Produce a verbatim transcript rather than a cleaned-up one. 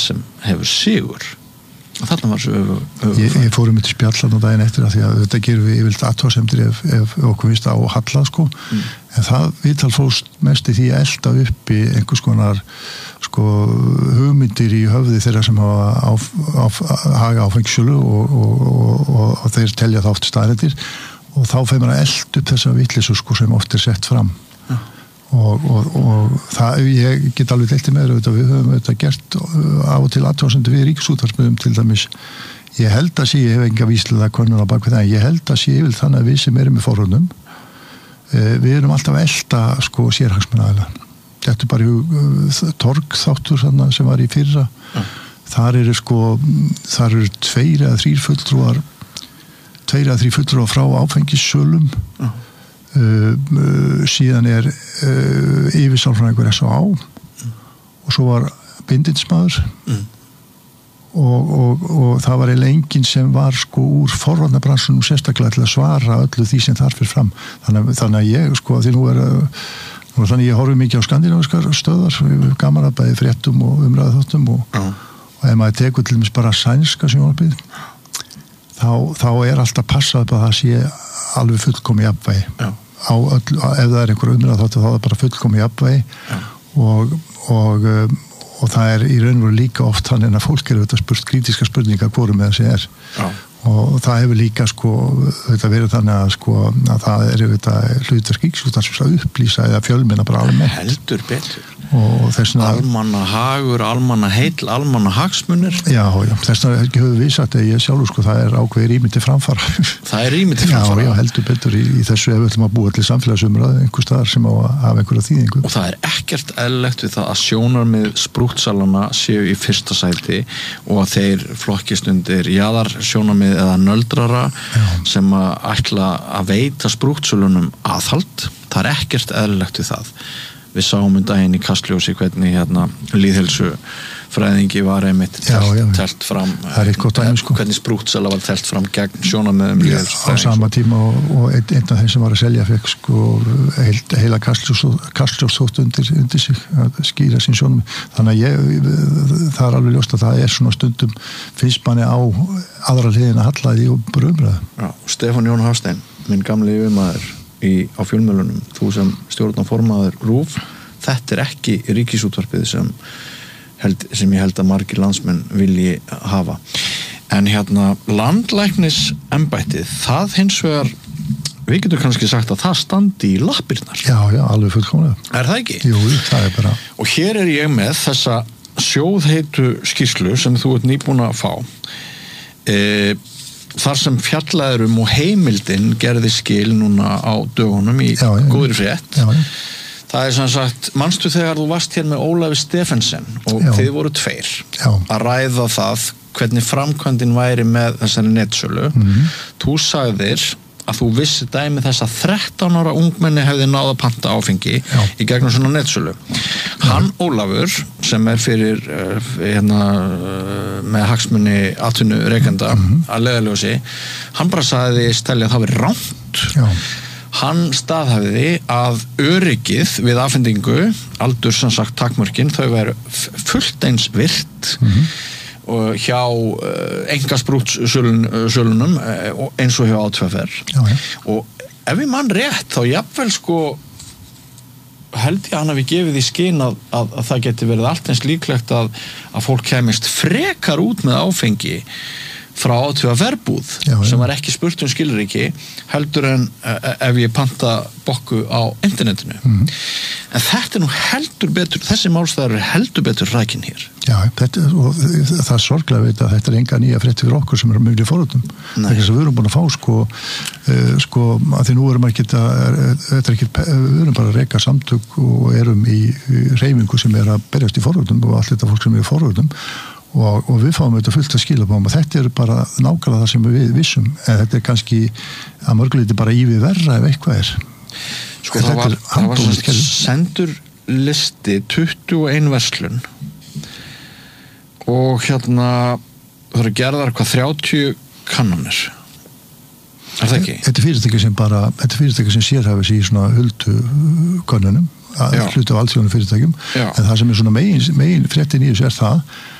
sem hefur sigur og þarna var svo öfu, öfu ég, ég fórum mitt spjallan á daginn eftir að því að þetta gerum við yfirleitt athugasemdir ef, ef okkur vist á halla sko mm. en það viðtal fóst mest í því að elta uppi einhvers konar sko hugmyndir í höfði þeirra sem hafa á, á, haga áfengissölu og, og, og, og, og þeir telja það oft staðreyndir og þá feir maður að elta upp þessa vitleysu sko sem oft er sett fram ja. og, og, og það, ég get alveg deltið með þetta, við höfum þetta gert af og til athugasemdir við Ríkisútvarpið til dæmis, ég held að sé ég hef enga víslega konur á bakvið það, ég held að sé ég vil þannig að við sem erum í forhörnum við erum alltaf að elta sko sérhagsmunaaðila þetta er bara uh, torg þáttur sem var í fyrra ja. þar eru sko þar eru tveir eða þrír fulltrúar tveir eða þrír fulltrúar frá áfengissölum ja. uh, uh, síðan er uh, yfirsálfræðingur S A mm. og svo var bindinsmaður mm. og, og, og það var eiginlega enginn sem var sko úr forvarnarbransunum sérstaklega til að svara öllu því sem þar fyrir fram þannig, þannig að ég sko því nú er uh, og þannig ég horfi mikið á skandinavískar stöðar við gaman að bæði fréttum og umræðu þáttum og, uh. og ef maður tekur til dæmis bara sænska sjónvarpið þá, þá er alltaf passað upp að það sé alveg fullkomi jafnvægi uh. á öll, ef það er einhver umræðu þáttu þá er það bara fullkomi jafnvægi uh. og, og, og það er í raun og veru líka oft þannig að fólk eru þetta spurt krítiska spurninga hvorum með þessi er uh. og það hefur líka sko þetta verið þannig að sko að það er þetta hlutverk Ríkisútvarpsins að upplýsa eða fjölmiðla bara almennt heldur betur og þessna almanna hagur, almanna heill, almanna hagsmunir já, já, þessna höfum við sagt að ég sjálfur sko það er ákveðið rými til framfara það er rými til framfara já, já, heldur betur í, í þessu ef við ætlum að búa til samfélagsumræðu einhver staðar sem á að hafa einhverja þýðingu og það er ekkert eðlilegt við það að sjónarmið sprúttsalana séu í fyrsta sæti og að þeir flokkist undir jaðar sjónarmið eða nöldrara já. Sem að ætla að veita sprúttsölunum aðhald það er ekkert eðlilegt við það við sáum um daginn í Kastljósi hvernig hérna lýðheilsu fræðingi var einmitt telt, já, já, telt fram dæmi, sko. hvernig sprúttsala var telt fram gegn sjónarmiðum á sama tíma og, og einn, einn af þeim sem var að selja fekk sko heil, heila Kastljós þótt undir, undir sig að skýra sín sjónarmið þannig að ég, það er alveg ljóst að það er svona stundum finnst manni á aðra hliðina hallaði og bara umræða Stefán Jón Hafstein, minn gamli yfirmaður í, á fjölmiðlunum, þú sem stjórnarformaður RÚV, þetta er ekki Ríkisútvarpið sem, held, sem ég held að margir landsmenn vilji hafa. En hérna landlæknisembættið, það hins vegar, við getum kannski sagt að það standi í lappirnar. Já, já, alveg fullkomlega. Er það ekki? Jú, það er bara. Og hér er ég með þessa sjóðheitu skýrslu sem þú ert nýbúin að fá. E, þar sem fjallaður um og heimildin gerði skil núna á dögunum í já, já, góðri frétt. Já, já. Það er sem sagt, manstu þegar þú varst hér með Ólafi Stephensen og já. Þið voru tveir já. Að ræða það hvernig framkvæmdin væri með þessari netsölu. Mm-hmm. Þú sagðir að þú vissi dæmi þess að þrettán ára ungmenni hefði náð að panta áfengi já. Í gegnum svona netsölu. Hann Ólafur sem er fyrir uh, hérna, uh, með hagsmunni atvinnu rekenda mm-hmm. að leiðaljósi, hann bara sagði stelja að það veri rangt. Já. Hann staðhæfði að öryggið við afhendingu, aldur sem sagt takmörkin, þau væru fullt eins virt mm-hmm. og hjá uh, engasprúttsölunum uh, eins og hjá átvefer. Og ef ég mann rétt, þá jafnvel sko held ég hann að við gefið í skyn að, að, að það geti verið allt eins líklegt að, að fólk kemist frekar út með áfengi frá átveferbúð sem var ekki spurt um skilríki heldur en uh, ef ég panta bokku á internetinu. Mm-hmm. En þetta er nú heldur betur, þessi málstæður er heldur betur rækin hér. Já, þetta, og það er sorglega veit að þetta er enga nýja fréttir fyrir okkur sem er mjög fórhundum. Þess að við erum búin að fá sko, uh, sko að því nú erum ekki þetta er ekki, við erum bara að reka samtök og erum í, í hreyfingu sem er að berjast í fórhundum og allt þetta fólk sem er í fórhundum og, og við fáum þetta fullt að skila báum og þetta er bara nákvæmlega það sem við vissum en þetta er kannski að mörguleiti bara ívið verra ef eitthvað er. Sko það var, það var svona sendur listi tuttugu og ein verslun og hérna það eru gerðar hvað þrjátíu kannanir. Er það ekki? Þetta er fyrirtæki sem bara, þetta er fyrirtæki sem sérhæfis í svona huldu könnunum, hluti af alþjóðnum fyrirtækjum, já. En það sem er svona megin, megin fréttin í þessu er það